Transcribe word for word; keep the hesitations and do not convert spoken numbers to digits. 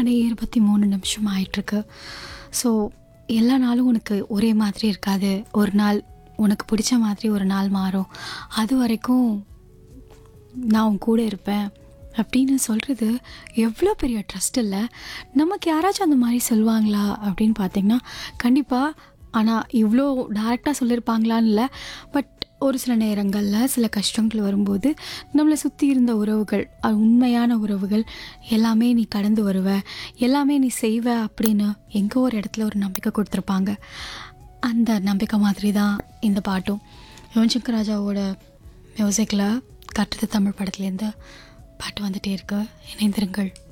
மணி இருபத்தி மூணு நிமிஷம் ஆயிட்டிருக்கு. ஸோ எல்லா நாளும் உனக்கு ஒரே மாதிரி இருக்காது. ஒரு நாள் உனக்கு பிடிச்ச மாதிரி ஒரு நாள் மாறும். அது வரைக்கும் நான் உன் கூட இருப்பேன் அப்படின்னு சொல்கிறது எவ்வளோ பெரிய ட்ரஸ்ட் இல்லை? நமக்கு யாராச்சும் அந்த மாதிரி சொல்லுவாங்களா அப்படின்னு பார்த்திங்கன்னா கண்டிப்பாக. ஆனால் இவ்வளோ டேரெக்டாக சொல்லியிருப்பாங்களான்னு இல்லை. பட் ஒரு சில நேரங்களில் சில கஷ்டங்கள் வரும்போது நம்மளை சுற்றி இருந்த உறவுகள், அது உண்மையான உறவுகள், எல்லாமே நீ கடந்து வருவ, எல்லாமே நீ செய்வ அப்படின்னு எங்கோ ஒரு இடத்துல ஒரு நம்பிக்கை கொடுத்துருப்பாங்க. அந்த நம்பிக்கை மாதிரி தான் இந்த பாட்டும். யுவன் சங்கர் ராஜாவோட மியூசிக்கில் கட்டுறது தமிழ் படத்துலேருந்து பாட்டு வந்துகிட்டே இருக்கு. இணைந்திருங்கள்.